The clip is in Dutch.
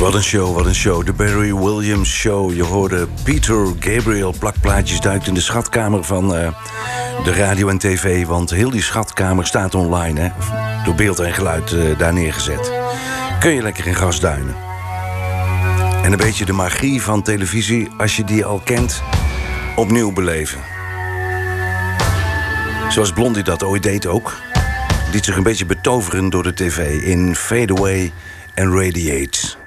Wat een show, wat een show. De Barry Williams Show. Je hoorde Peter Gabriel. Plakplaatjes duikt in de schatkamer van de radio en tv. Want heel die schatkamer staat online, hè. Door beeld en geluid daar neergezet. Kun je lekker in grasduinen. En een beetje de magie van televisie, als je die al kent, opnieuw beleven. Zoals Blondie dat ooit deed ook. Liet zich een beetje betoveren door de tv in Fade Away and Radiate.